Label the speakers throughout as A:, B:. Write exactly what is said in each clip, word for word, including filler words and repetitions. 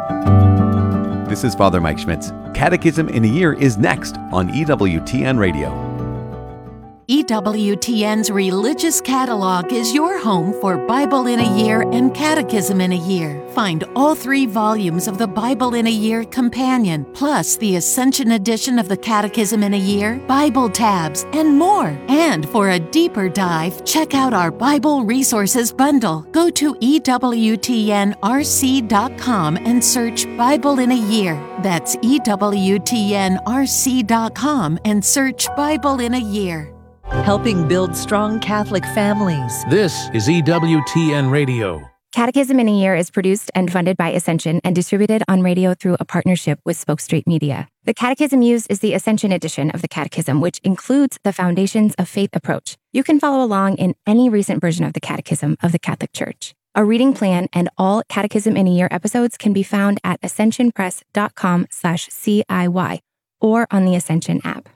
A: This is Father Mike Schmitz. Catechism in a Year is next on E W T N Radio.
B: E W T N's Religious Catalog is your home for Bible in a Year and Catechism in a Year. Find all three volumes of the Bible in a Year Companion, plus the Ascension edition of the Catechism in a Year, Bible tabs, and more. And for a deeper dive, check out our Bible Resources Bundle. Go to E W T N R C dot com and search Bible in a Year. That's E W T N R C dot com and search Bible in a Year.
C: Helping build strong Catholic families.
D: This is E W T N Radio.
E: Catechism in a Year is produced and funded by Ascension and distributed on radio through a partnership with Spoke Street Media. The catechism used is the Ascension edition of the Catechism, which includes the Foundations of Faith approach. You can follow along in any recent version of the Catechism of the Catholic Church. A reading plan and all Catechism in a Year episodes can be found at ascensionpress.com slash CIY or on the Ascension app.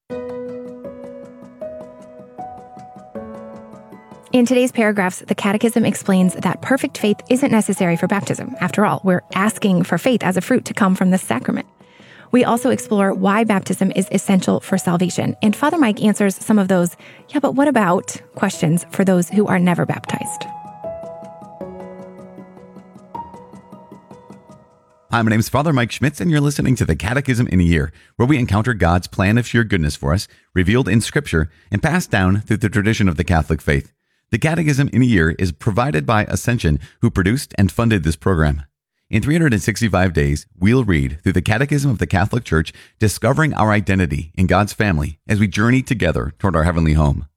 E: In today's paragraphs, the Catechism explains that perfect faith isn't necessary for baptism. After all, we're asking for faith as a fruit to come from this sacrament. We also explore why baptism is essential for salvation, and Father Mike answers some of those, yeah, but what about questions for those who are never baptized.
A: Hi, my name is Father Mike Schmitz, and you're listening to the Catechism in a Year, where we encounter God's plan of sheer goodness for us, revealed in Scripture and passed down through the tradition of the Catholic faith. The Catechism in a Year is provided by Ascension, who produced and funded this program. In three hundred sixty-five days, we'll read through the Catechism of the Catholic Church, discovering our identity in God's family as we journey together toward our heavenly home.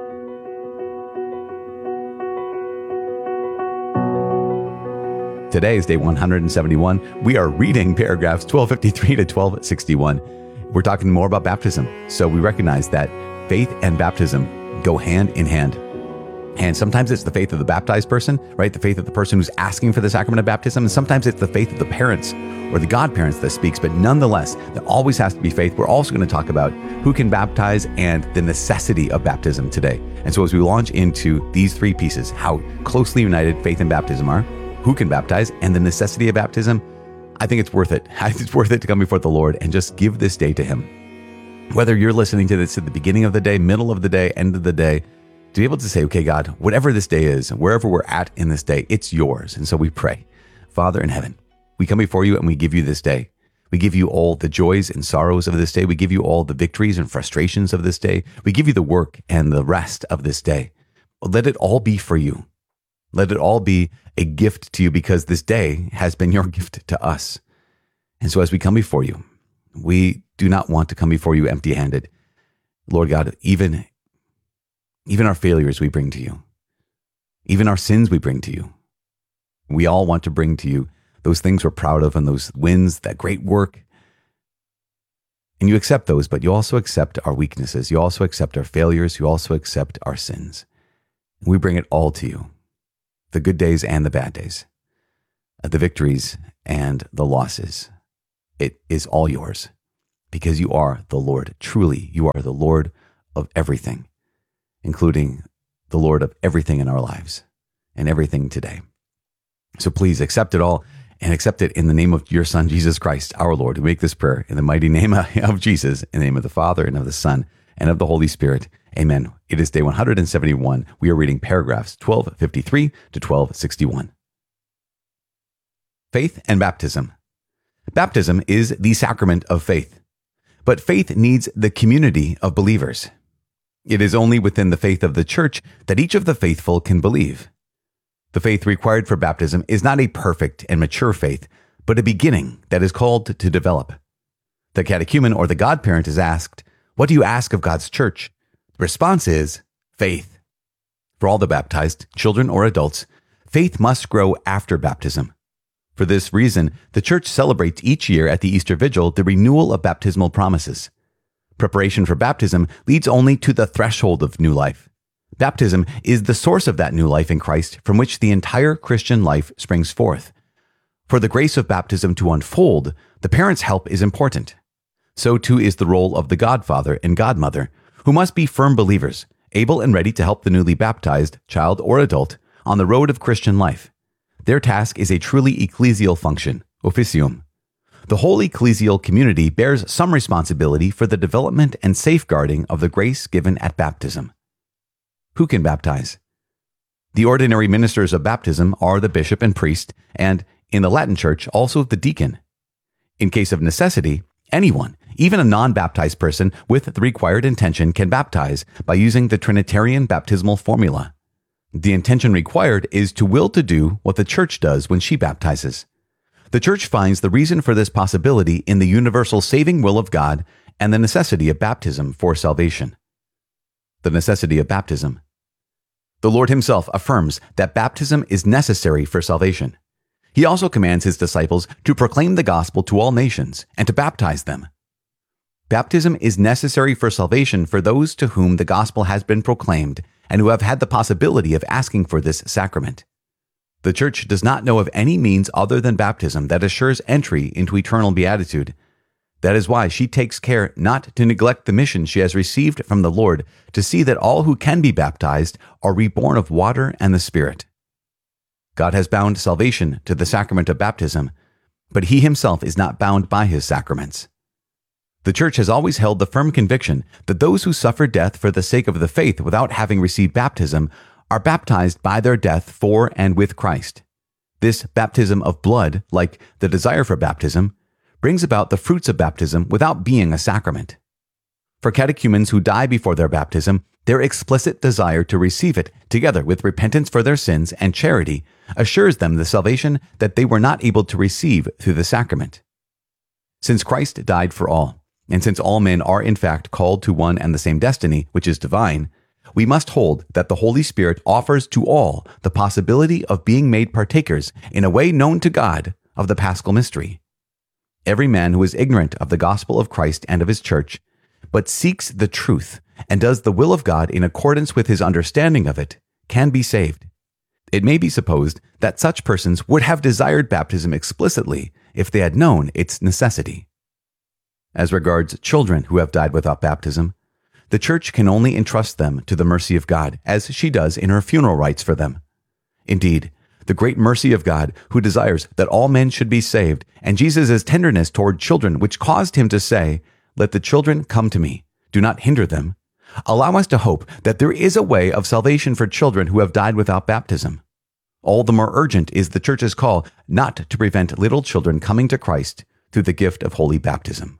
A: Today is day one hundred seventy-one. We are reading paragraphs twelve fifty-three to twelve sixty-one. We're talking more about baptism, so we recognize that faith and baptism go hand in hand. And sometimes it's the faith of the baptized person, right? The faith of the person who's asking for the sacrament of baptism. And sometimes it's the faith of the parents or the godparents that speaks. But nonetheless, there always has to be faith. We're also going to talk about who can baptize and the necessity of baptism today. And so as we launch into these three pieces, how closely united faith and baptism are, who can baptize, and the necessity of baptism, I think it's worth it. It's worth it to come before the Lord and just give this day to Him. Whether you're listening to this at the beginning of the day, middle of the day, end of the day, to be able to say, okay, God, whatever this day is, wherever we're at in this day, it's yours. And so we pray, Father in heaven, we come before you and we give you this day. We give you all the joys and sorrows of this day. We give you all the victories and frustrations of this day. We give you the work and the rest of this day. Let it all be for you. Let it all be a gift to you, because this day has been your gift to us. And so as we come before you, we do not want to come before you empty-handed. Lord God, even Even our failures we bring to you. Even our sins we bring to you. We all want to bring to you those things we're proud of and those wins, that great work. And you accept those, but you also accept our weaknesses. You also accept our failures. You also accept our sins. We bring it all to you. The good days and the bad days. The victories and the losses. It is all yours, because you are the Lord. Truly, you are the Lord of everything, including the Lord of everything in our lives and everything today. So please accept it all, and accept it in the name of your Son, Jesus Christ, our Lord. We make this prayer in the mighty name of Jesus, in the name of the Father and of the Son and of the Holy Spirit. Amen. It is day one hundred seventy-one. We are reading paragraphs twelve fifty-three to twelve sixty-one. Faith and baptism. Baptism is the sacrament of faith, but faith needs the community of believers. It is only within the faith of the Church that each of the faithful can believe. The faith required for baptism is not a perfect and mature faith, but a beginning that is called to develop. The catechumen or the godparent is asked, "What do you ask of God's Church?" The response is faith. For all the baptized, children or adults, faith must grow after baptism. For this reason, the Church celebrates each year at the Easter Vigil the renewal of baptismal promises. Preparation for baptism leads only to the threshold of new life. Baptism is the source of that new life in Christ from which the entire Christian life springs forth. For the grace of baptism to unfold, the parent's help is important. So too is the role of the godfather and godmother, who must be firm believers, able and ready to help the newly baptized, child or adult, on the road of Christian life. Their task is a truly ecclesial function, officium. The whole ecclesial community bears some responsibility for the development and safeguarding of the grace given at baptism. Who can baptize? The ordinary ministers of baptism are the bishop and priest, and, in the Latin Church, also the deacon. In case of necessity, anyone, even a non-baptized person with the required intention, can baptize by using the Trinitarian baptismal formula. The intention required is to will to do what the Church does when she baptizes. The Church finds the reason for this possibility in the universal saving will of God and the necessity of baptism for salvation. The necessity of baptism. The Lord himself affirms that baptism is necessary for salvation. He also commands his disciples to proclaim the gospel to all nations and to baptize them. Baptism is necessary for salvation for those to whom the gospel has been proclaimed and who have had the possibility of asking for this sacrament. The Church does not know of any means other than baptism that assures entry into eternal beatitude. That is why she takes care not to neglect the mission she has received from the Lord to see that all who can be baptized are reborn of water and the Spirit. God has bound salvation to the sacrament of baptism, but he himself is not bound by his sacraments. The Church has always held the firm conviction that those who suffer death for the sake of the faith without having received baptism are baptized by their death for and with Christ. This baptism of blood, like the desire for baptism, brings about the fruits of baptism without being a sacrament. For catechumens who die before their baptism, their explicit desire to receive it, together with repentance for their sins and charity, assures them the salvation that they were not able to receive through the sacrament. Since Christ died for all, and since all men are in fact called to one and the same destiny, which is divine, we must hold that the Holy Spirit offers to all the possibility of being made partakers in a way known to God of the Paschal mystery. Every man who is ignorant of the gospel of Christ and of his Church, but seeks the truth and does the will of God in accordance with his understanding of it, can be saved. It may be supposed that such persons would have desired baptism explicitly if they had known its necessity. As regards children who have died without baptism, the Church can only entrust them to the mercy of God, as she does in her funeral rites for them. Indeed, the great mercy of God, who desires that all men should be saved, and Jesus' tenderness toward children, which caused him to say, "Let the children come to me, do not hinder them," allow us to hope that there is a way of salvation for children who have died without baptism. All the more urgent is the Church's call not to prevent little children coming to Christ through the gift of holy baptism.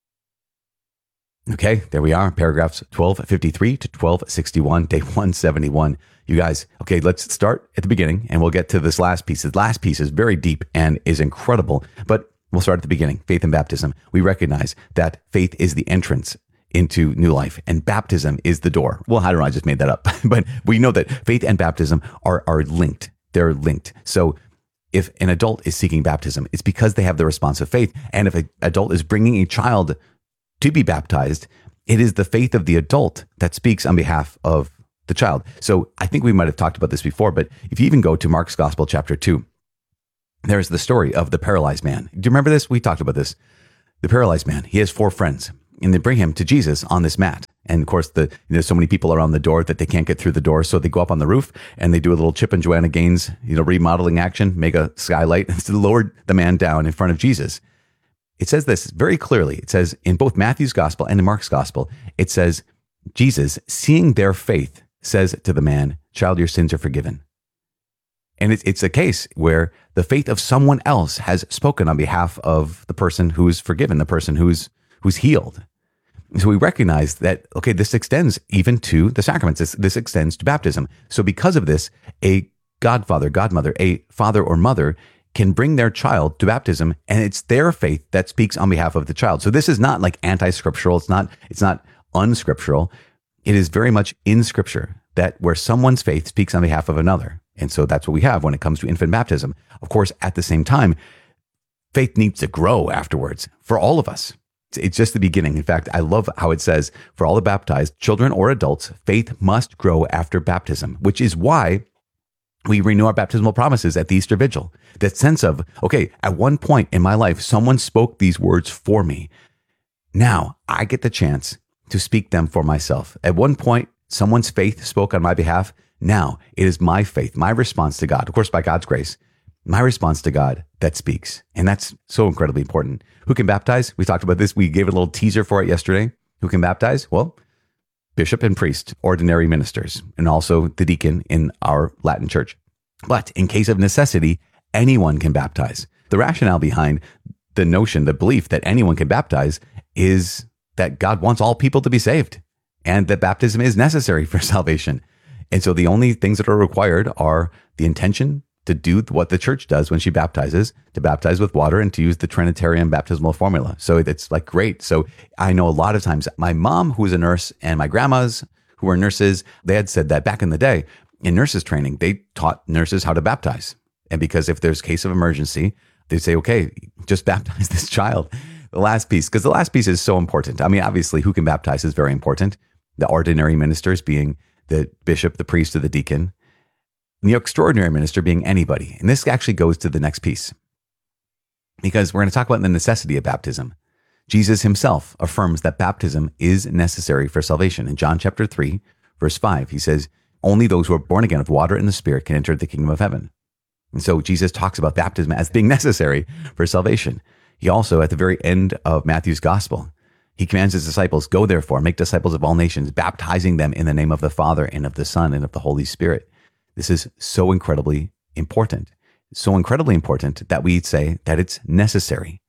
A: Okay, there we are, paragraphs twelve fifty-three to twelve sixty-one, day one seventy-one. You guys, okay, let's start at the beginning and we'll get to this last piece. The last piece is very deep and is incredible, but we'll start at the beginning. Faith and baptism. We recognize that faith is the entrance into new life and baptism is the door. Well, I don't know, I just made that up, but we know that faith and baptism are, are linked. They're linked. So if an adult is seeking baptism, it's because they have the response of faith. And if an adult is bringing a child to be baptized, it is the faith of the adult that speaks on behalf of the child. So I think we might have talked about this before, but if you even go to Mark's Gospel, chapter two, there's the story of the paralyzed man. Do you remember this? We talked about this. The paralyzed man, he has four friends, and they bring him to Jesus on this mat. And of course, the, there's so many people around the door that they can't get through the door. So they go up on the roof and they do a little Chip and Joanna Gaines, you know, remodeling action, make a skylight, and to lower the man down in front of Jesus. It says this very clearly. It says in both Matthew's Gospel and in Mark's Gospel, it says, Jesus, seeing their faith, says to the man, "Child, your sins are forgiven." And it's, it's a case where the faith of someone else has spoken on behalf of the person who's forgiven, the person who's who's healed. So we recognize that, okay, this extends even to the sacraments. This, this extends to baptism. So because of this, a godfather, godmother, a father or mother can bring their child to baptism, and it's their faith that speaks on behalf of the child. So this is not like anti-scriptural. It's not, it's not unscriptural. It is very much in Scripture that where someone's faith speaks on behalf of another. And so that's what we have when it comes to infant baptism. Of course, at the same time, faith needs to grow afterwards for all of us. It's just the beginning. In fact, I love how it says, for all the baptized, children or adults, faith must grow after baptism, which is why we renew our baptismal promises at the Easter Vigil. That sense of, okay, at one point in my life, someone spoke these words for me. Now I get the chance to speak them for myself. At one point, someone's faith spoke on my behalf. Now it is my faith, my response to God, of course, by God's grace, my response to God that speaks. And that's so incredibly important. Who can baptize? We talked about this. We gave a little teaser for it yesterday. Who can baptize? Well, bishop and priest, ordinary ministers, and also the deacon in our Latin church. But in case of necessity, anyone can baptize. The rationale behind the notion, the belief that anyone can baptize is that God wants all people to be saved and that baptism is necessary for salvation. And so the only things that are required are the intention to do what the church does when she baptizes, to baptize with water and to use the Trinitarian baptismal formula. So it's like great. So I know a lot of times my mom, who was a nurse, and my grandmas who were nurses, they had said that back in the day in nurses training, they taught nurses how to baptize. And because if there's a case of emergency, they'd say, okay, just baptize this child. The last piece, because the last piece is so important. I mean, obviously, who can baptize is very important. The ordinary ministers being the bishop, the priest, or the deacon. And the extraordinary minister being anybody. And this actually goes to the next piece, because we're going to talk about the necessity of baptism. Jesus himself affirms that baptism is necessary for salvation. In John chapter three, verse five, he says, only those who are born again of water and the Spirit can enter the kingdom of heaven. And so Jesus talks about baptism as being necessary for salvation. He also, at the very end of Matthew's gospel, he commands his disciples, go therefore, make disciples of all nations, baptizing them in the name of the Father and of the Son and of the Holy Spirit. This is so incredibly important, so incredibly important that we say that it's necessary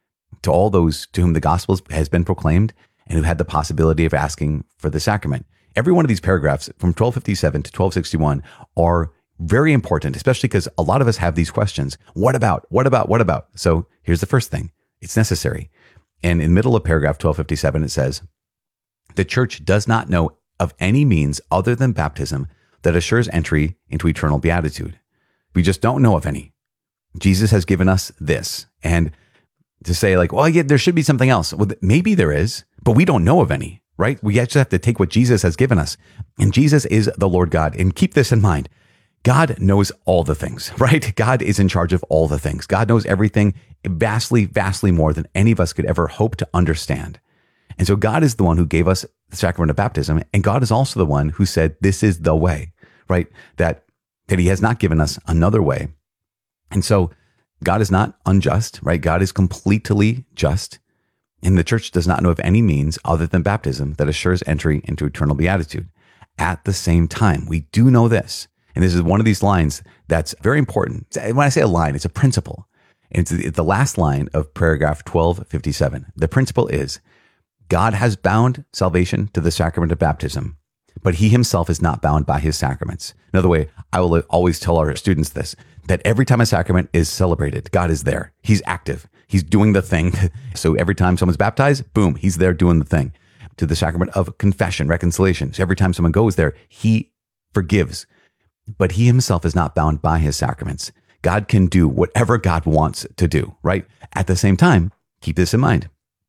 A: to all those to whom the gospel has been proclaimed and who had the possibility of asking for the sacrament. Every one of these paragraphs from twelve fifty-seven to twelve sixty-one are very important, especially because a lot of us have these questions. What about, what about, what about? So here's the first thing. It's necessary. And in the middle of paragraph twelve fifty-seven, it says, the church does not know of any means other than baptism that assures entry into eternal beatitude. We just don't know of any. Jesus has given us this. And to say like, well, yeah, there should be something else. Well, maybe there is, but we don't know of any, right? We actually have to take what Jesus has given us. And Jesus is the Lord God. And keep this in mind. God knows all the things, right? God is in charge of all the things. God knows everything vastly, vastly more than any of us could ever hope to understand. And so God is the one who gave us the sacrament of baptism. And God is also the one who said, this is the way, right? That, that he has not given us another way. And so God is not unjust, right? God is completely just. And the church does not know of any means other than baptism that assures entry into eternal beatitude. At the same time, we do know this. And this is one of these lines that's very important. When I say a line, it's a principle. And it's the last line of paragraph twelve fifty-seven. The principle is, God has bound salvation to the sacrament of baptism, but he himself is not bound by his sacraments. Another way, I will always tell our students this, that every time a sacrament is celebrated, God is there. He's active. He's doing the thing. So every time someone's baptized, boom, he's there doing the thing. To the sacrament of confession, reconciliation. So every time someone goes there, he forgives. But he himself is not bound by his sacraments. God can do whatever God wants to do, right? At the same time, keep this in mind.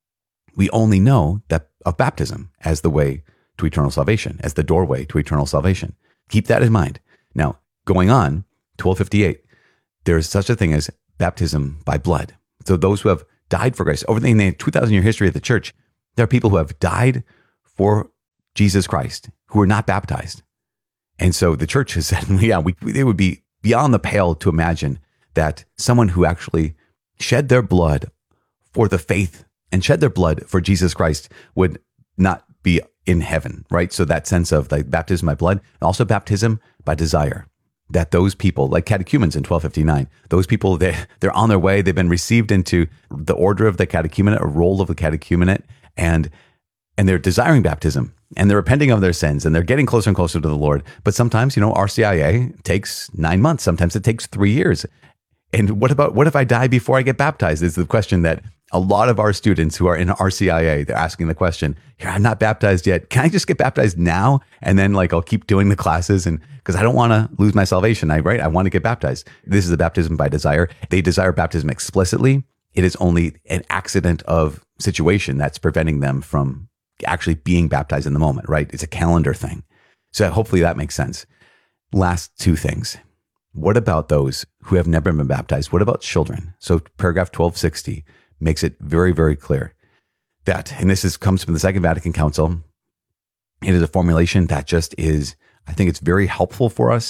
A: We only know that of baptism as the way to eternal salvation, as the doorway to eternal salvation. Keep that in mind. Now, going on, twelve fifty-eight, there is such a thing as baptism by blood. So those who have died for Christ, over the two thousand year history of the church, there are people who have died for Jesus Christ who are not baptized. And so the church has said, yeah, we, it would be beyond the pale to imagine that someone who actually shed their blood for the faith and shed their blood for Jesus Christ would not be in heaven, right? So that sense of like baptism by blood, also baptism by desire, that those people, like catechumens in twelve fifty-nine, those people, they, they're on their way. They've been received into the order of the catechumenate, a role of the catechumenate, and and they're desiring baptism, and they're repenting of their sins, and they're getting closer and closer to the Lord. But sometimes, you know, R C I A takes nine months. Sometimes it takes three years. And what about, what if I die before I get baptized? Is the question that a lot of our students who are in R C I A, they're asking the question, here, I'm not baptized yet. Can I just get baptized now? And then like, I'll keep doing the classes, and because I don't want to lose my salvation. I, right. I want to get baptized. This is the baptism by desire. They desire baptism explicitly. It is only an accident of situation that's preventing them from actually being baptized in the moment, right? It's a calendar thing. So hopefully that makes sense. Last two things. What about those who have never been baptized? What about children? So paragraph twelve sixty makes it very, very clear that, and this is, comes from the Second Vatican Council. It is a formulation that just is, I think it's very helpful for us.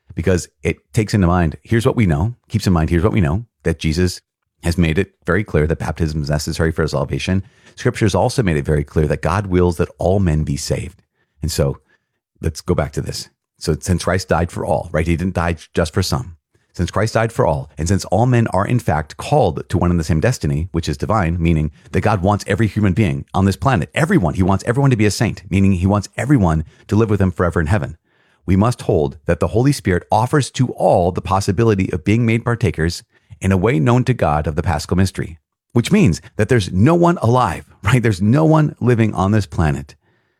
A: because it takes into mind, here's what we know, keeps in mind, here's what we know, that Jesus has made it very clear that baptism is necessary for salvation. Scripture has also made it very clear that God wills that all men be saved. And so let's go back to this. So since Christ died for all, right? He didn't die just for some. Since Christ died for all, and since all men are in fact called to one and the same destiny, which is divine, meaning that God wants every human being on this planet, everyone, he wants everyone to be a saint, meaning he wants everyone to live with him forever in heaven. We must hold that the Holy Spirit offers to all the possibility of being made partakers in a way known to God of the Paschal mystery, which means that there's no one alive, right? There's no one living on this planet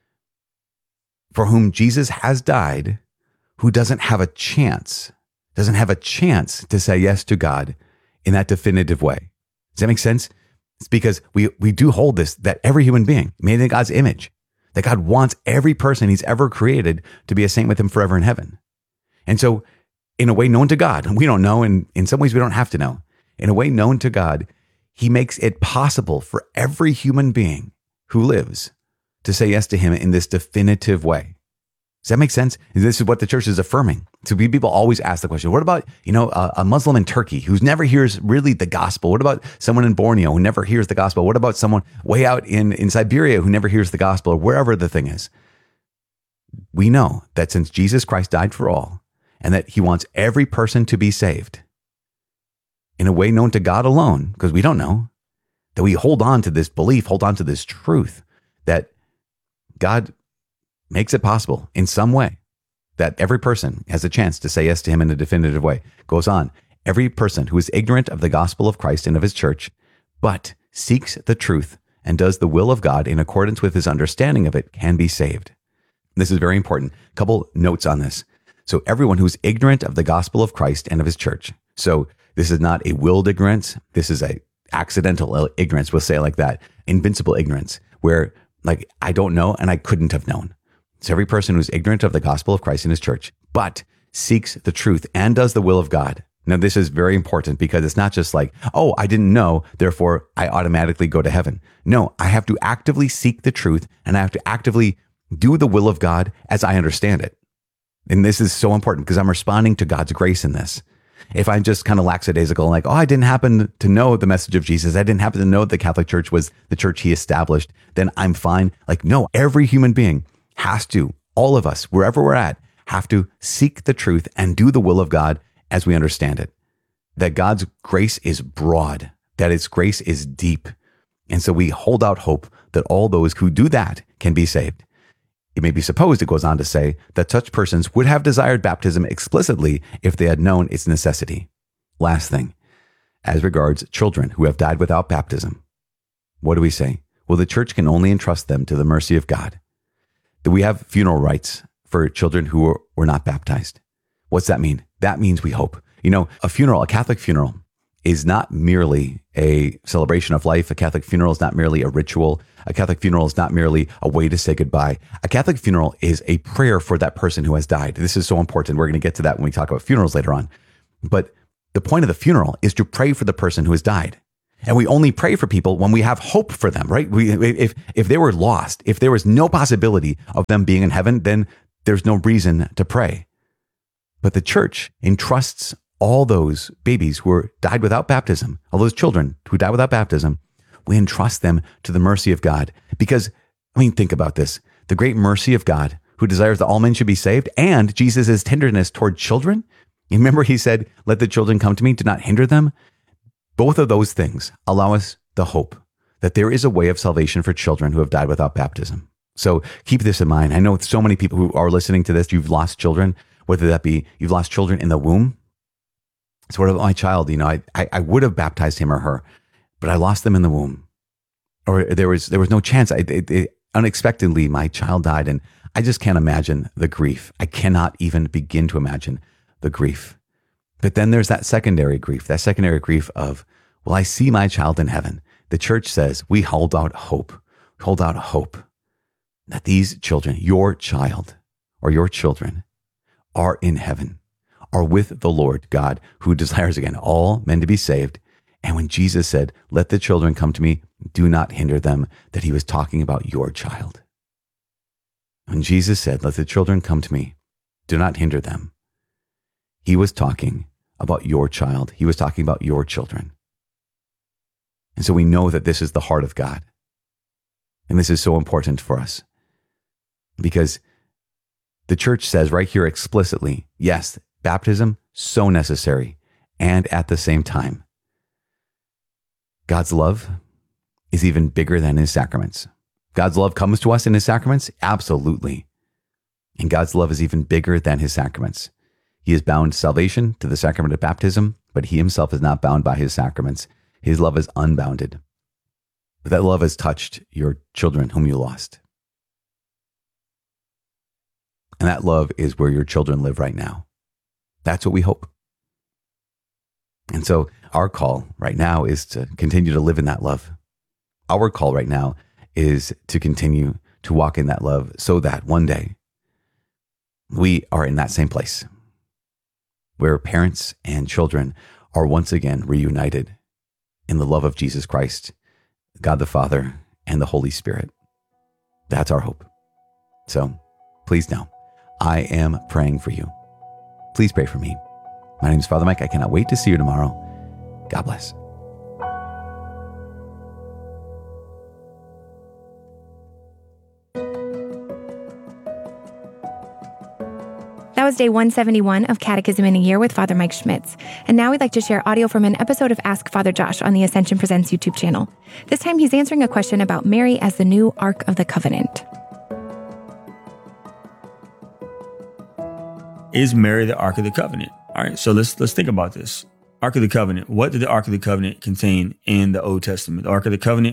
A: for whom Jesus has died who doesn't have a chance, doesn't have a chance to say yes to God in that definitive way. Does that make sense? It's because we, we do hold this, that every human being made in God's image, that God wants every person he's ever created to be a saint with him forever in heaven. And so in a way known to God, we don't know, and in some ways we don't have to know, in a way known to God, he makes it possible for every human being who lives to say yes to him in this definitive way. Does that make sense? This is what the church is affirming. So people always ask the question, what about, you know, a, a Muslim in Turkey who never hears really the gospel? What about someone in Borneo who never hears the gospel? What about someone way out in, in Siberia who never hears the gospel, or wherever the thing is? We know that since Jesus Christ died for all, and that he wants every person to be saved in a way known to God alone, because we don't know, that we hold on to this belief, hold on to this truth that God makes it possible in some way that every person has a chance to say yes to him in a definitive way. Goes on, every person who is ignorant of the gospel of Christ and of his church, but seeks the truth and does the will of God in accordance with his understanding of it, can be saved. This is very important. A couple notes on this. So everyone who's ignorant of the gospel of Christ and of his church. So this is not a willed ignorance. This is a accidental ignorance. We'll say it like that. Invincible ignorance, where like, I don't know and I couldn't have known. So every person who's ignorant of the gospel of Christ and his church, but seeks the truth and does the will of God. Now, this is very important because it's not just like, oh, I didn't know, therefore I automatically go to heaven. No, I have to actively seek the truth and I have to actively do the will of God as I understand it. And this is so important because I'm responding to God's grace in this. If I'm just kind of lackadaisical, like, oh, I didn't happen to know the message of Jesus, I didn't happen to know the Catholic Church was the church he established, then I'm fine. Like, no, every human being has to, all of us, wherever we're at, have to seek the truth and do the will of God as we understand it. That God's grace is broad, that his grace is deep. And so we hold out hope that all those who do that can be saved. It may be supposed, it goes on to say, that such persons would have desired baptism explicitly if they had known its necessity. Last thing, as regards children who have died without baptism, what do we say? Well, the church can only entrust them to the mercy of God. That we have funeral rites for children who were, were not baptized. What's that mean? That means we hope. You know, a funeral, a Catholic funeral, is not merely a celebration of life. A Catholic funeral is not merely a ritual. A Catholic funeral is not merely a way to say goodbye. A Catholic funeral is a prayer for that person who has died. This is so important. We're going to get to that when we talk about funerals later on. But the point of the funeral is to pray for the person who has died. And we only pray for people when we have hope for them, right? We, if, if they were lost, if there was no possibility of them being in heaven, then there's no reason to pray. But the church entrusts all those babies who are died without baptism, all those children who died without baptism, we entrust them to the mercy of God. Because, I mean, think about this. The great mercy of God who desires that all men should be saved, and Jesus' tenderness toward children. You remember he said, let the children come to me, do not hinder them. Both of those things allow us the hope that there is a way of salvation for children who have died without baptism. So keep this in mind. I know so many people who are listening to this, you've lost children, whether that be you've lost children in the womb. So what about my child? You know, I, I, I would have baptized him or her, but I lost them in the womb. Or there was there was no chance. I, it, it, unexpectedly, my child died, and I just can't imagine the grief. I cannot even begin to imagine the grief. But then there's that secondary grief, that secondary grief of, well, I see my child in heaven. The church says we hold out hope, hold out hope that these children, your child or your children, are in heaven, are with the Lord God, who desires, again, all men to be saved. And when Jesus said, let the children come to me, do not hinder them, that he was talking about your child. When Jesus said, let the children come to me, do not hinder them, He was talking about your child. He was talking about your children. And so we know that this is the heart of God. And this is so important for us because the church says right here explicitly, yes, baptism, so necessary. And at the same time, God's love is even bigger than his sacraments. God's love comes to us in his sacraments? Absolutely. And God's love is even bigger than his sacraments. He has bound salvation to the sacrament of baptism, but he himself is not bound by his sacraments. His love is unbounded. That love has touched your children whom you lost. And that love is where your children live right now. That's what we hope. And so our call right now is to continue to live in that love. Our call right now is to continue to walk in that love so that one day we are in that same place where parents and children are once again reunited in the love of Jesus Christ, God the Father, and the Holy Spirit. That's our hope. So please know, I am praying for you. Please pray for me. My name is Father Mike. I cannot wait to see you tomorrow. God bless.
E: That was day one seventy-one of Catechism in a Year with Father Mike Schmitz. And now we'd like to share audio from an episode of Ask Father Josh on the Ascension Presents YouTube channel. This time he's answering a question about Mary as the new Ark of the Covenant.
F: Is Mary the Ark of the Covenant? All right, so let's let's think about this. Ark of the Covenant. What did the Ark of the Covenant contain in the Old Testament? The Ark of the Covenant,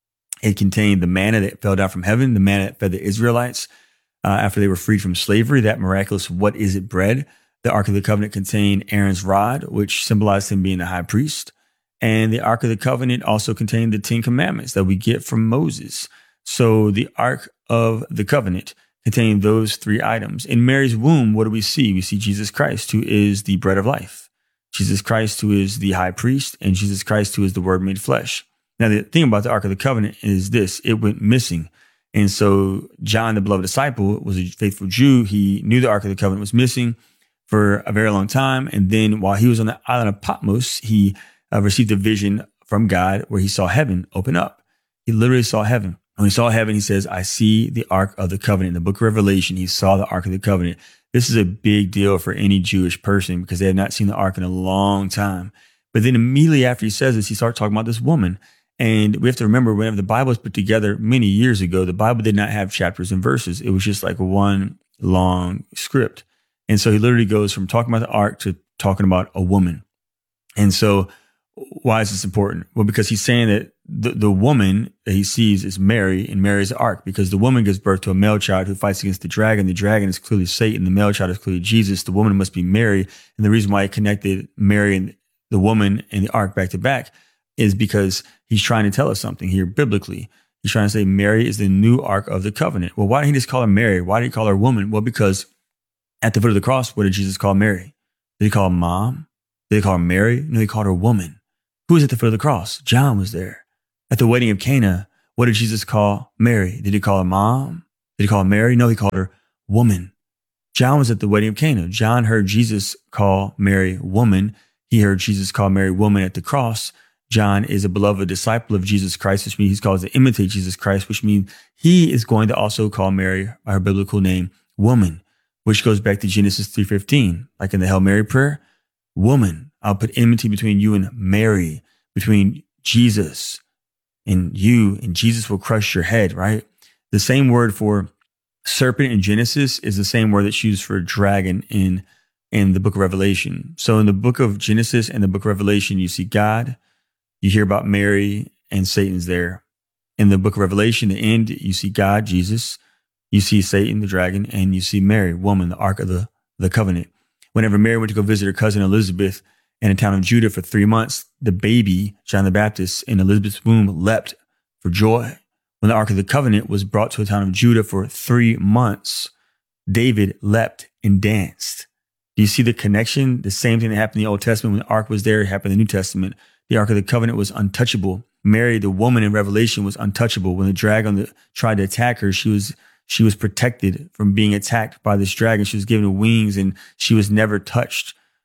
F: it contained the manna that fell down from heaven, the manna that fed the Israelites uh, after they were freed from slavery, that miraculous what is it bread. The Ark of the Covenant contained Aaron's rod, which symbolized him being the high priest. And the Ark of the Covenant also contained the Ten Commandments that we get from Moses. So the Ark of the Covenant contained those three items. In Mary's womb, what do we see? We see Jesus Christ, who is the bread of life. Jesus Christ, who is the high priest, and Jesus Christ, who is the Word made flesh. Now, the thing about the Ark of the Covenant is this: it went missing. And so John, the beloved disciple, was a faithful Jew. He knew the Ark of the Covenant was missing for a very long time. And then while he was on the island of Patmos, he uh, received a vision from God where he saw heaven open up. He literally saw heaven. When he saw heaven, he says, I see the Ark of the Covenant. In the book of Revelation, he saw the Ark of the Covenant. This is a big deal for any Jewish person because they have not seen the Ark in a long time. But then immediately after he says this, he starts talking about this woman. And we have to remember, whenever the Bible was put together many years ago, the Bible did not have chapters and verses. It was just like one long script. And so he literally goes from talking about the Ark to talking about a woman. And so why is this important? Well, because he's saying that the, the woman that he sees is Mary, and Mary's the Ark, because the woman gives birth to a male child who fights against the dragon. The dragon is clearly Satan. The male child is clearly Jesus. The woman must be Mary. And the reason why he connected Mary and the woman and the Ark back to back is because he's trying to tell us something here biblically. He's trying to say Mary is the new Ark of the Covenant. Well, why didn't he just call her Mary? Why did he call her woman? Well, because at the foot of the cross, what did Jesus call Mary? Did he call her mom? Did he call her Mary? No, he called her woman. Who was at the foot of the cross? John was there. At the wedding of Cana, what did Jesus call Mary? Did he call her mom? Did he call her Mary? No, he called her woman. John was at the wedding of Cana. John heard Jesus call Mary woman. He heard Jesus call Mary woman at the cross. John is a beloved disciple of Jesus Christ, which means he's called to imitate Jesus Christ, which means he is going to also call Mary by her biblical name, woman, which goes back to Genesis three fifteen, like in the Hail Mary prayer. Woman, I'll put enmity between you and Mary, between Jesus and you, and Jesus will crush your head, right? The same word for serpent in Genesis is the same word that's used for dragon in, in the book of Revelation. So in the book of Genesis and the book of Revelation, you see God, you hear about Mary, and Satan's there. In the book of Revelation, the end, you see God, Jesus, you see Satan, the dragon, and you see Mary, woman, the Ark of the, the Covenant. Whenever Mary went to go visit her cousin Elizabeth in a town of Judah for three months, the baby, John the Baptist, in Elizabeth's womb leapt for joy. When the Ark of the Covenant was brought to a town of Judah for three months, David leapt and danced. Do you see the connection? The same thing that happened in the Old Testament when the Ark was there, it happened in the New Testament. The Ark of the Covenant was untouchable. Mary, the woman in Revelation, was untouchable. When the dragon tried to attack her, she was she was protected from being attacked by this dragon. She was given wings and she was never touched.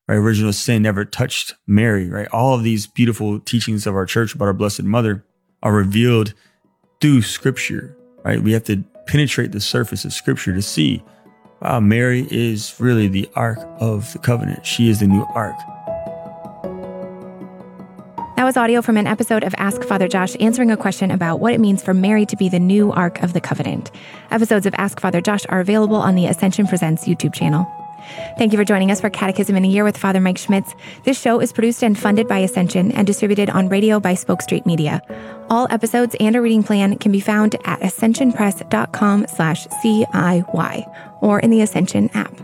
F: right? Original sin never touched Mary, right? All of these beautiful teachings of our church about our Blessed Mother are revealed through Scripture, right? We have to penetrate the surface of Scripture to see, wow, Mary is really the Ark of the Covenant. She is the new Ark.
E: That was audio from an episode of Ask Father Josh answering a question about what it means for Mary to be the new Ark of the Covenant. Episodes of Ask Father Josh are available on the Ascension Presents YouTube channel. Thank you for joining us for Catechism in a Year with Father Mike Schmitz. This show is produced and funded by Ascension and distributed on radio by Spoke Street Media. All episodes and a reading plan can be found at ascensionpress.com slash CIY or in the Ascension app.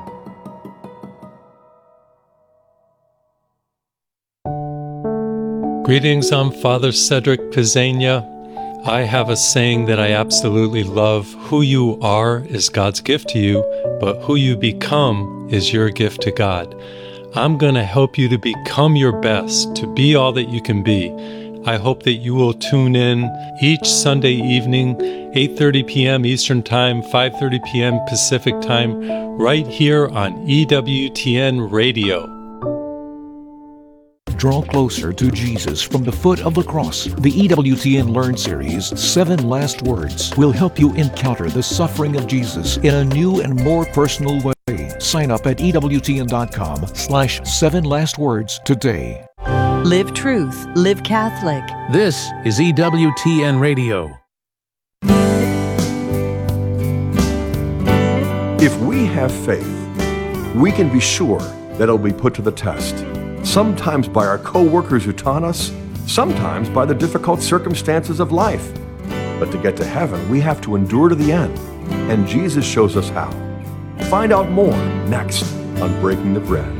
G: Greetings, I'm Father Cedric Pizzania. I have a saying that I absolutely love. Who you are is God's gift to you, but who you become is your gift to God. I'm going to help you to become your best, to be all that you can be. I hope that you will tune in each Sunday evening, eight thirty p.m. Eastern Time, five thirty p.m. Pacific Time, right here on E W T N Radio.
H: Draw closer to Jesus from the foot of the cross. The E W T N Learn series, Seven Last Words, will help you encounter the suffering of Jesus in a new and more personal way. Sign up at ewtn.com slash seven last words today.
C: Live truth, live Catholic.
D: This is E W T N Radio.
I: If we have faith, we can be sure that it'll be put to the test. Sometimes by our co-workers who taunt us, sometimes by the difficult circumstances of life. But to get to heaven, we have to endure to the end, and Jesus shows us how. Find out more next on Breaking the Bread.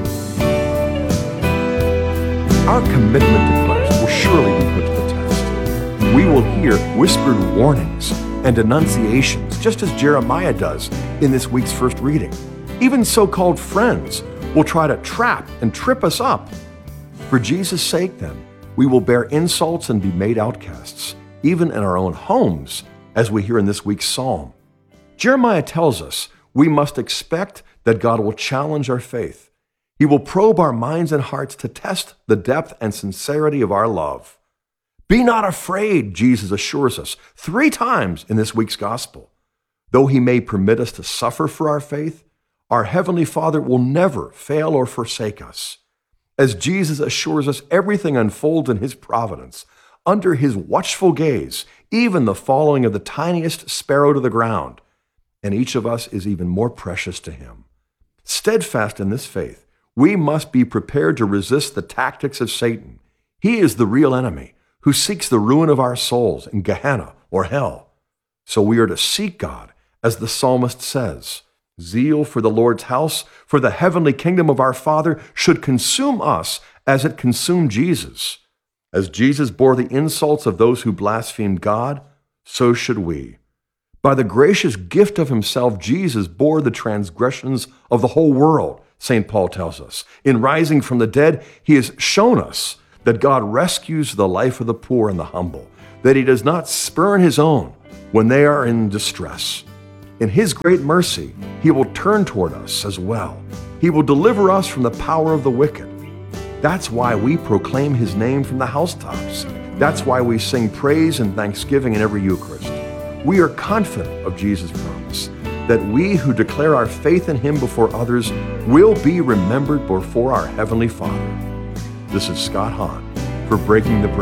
I: Our commitment to Christ will surely be put to the test. We will hear whispered warnings and denunciations, just as Jeremiah does in this week's first reading. Even so-called friends will try to trap and trip us up. For Jesus' sake, then, we will bear insults and be made outcasts, even in our own homes, as we hear in this week's psalm. Jeremiah tells us we must expect that God will challenge our faith. He will probe our minds and hearts to test the depth and sincerity of our love. Be not afraid, Jesus assures us three times in this week's gospel. Though he may permit us to suffer for our faith, our Heavenly Father will never fail or forsake us. As Jesus assures us, everything unfolds in his providence, under his watchful gaze, even the falling of the tiniest sparrow to the ground. And each of us is even more precious to him. Steadfast in this faith, we must be prepared to resist the tactics of Satan. He is the real enemy who seeks the ruin of our souls in Gehenna or hell. So we are to seek God, as the psalmist says. Zeal for the Lord's house, for the heavenly kingdom of our Father, should consume us as it consumed Jesus. As Jesus bore the insults of those who blasphemed God, so should we. By the gracious gift of himself, Jesus bore the transgressions of the whole world, Saint Paul tells us. In rising from the dead, he has shown us that God rescues the life of the poor and the humble, that he does not spurn his own when they are in distress. In his great mercy, he will turn toward us as well. He will deliver us from the power of the wicked. That's why we proclaim his name from the housetops. That's why we sing praise and thanksgiving in every Eucharist. We are confident of Jesus' promise that we who declare our faith in him before others will be remembered before our Heavenly Father. This is Scott Hahn for Breaking the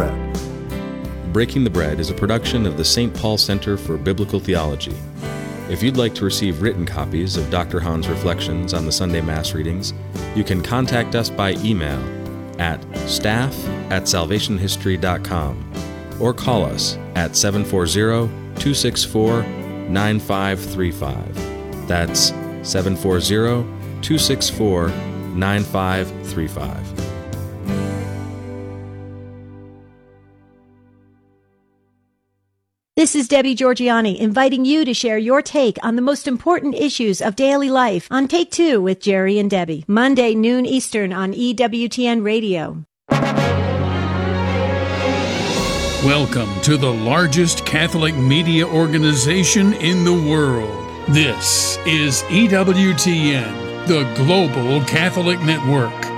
I: Bread.
J: Breaking the Bread is a production of the Saint Paul Center for Biblical Theology. If you'd like to receive written copies of Doctor Hahn's reflections on the Sunday Mass readings, you can contact us by email at staff at salvation history dot com or call us at seven four zero, two six four, nine five three five. That's seven four zero, two six four, nine five three five.
K: This is Debbie Georgiani inviting you to share your take on the most important issues of daily life on Take Two with Jerry and Debbie, Monday, noon Eastern on E W T N Radio.
D: Welcome to the largest Catholic media organization in the world. This is E W T N, the Global Catholic Network.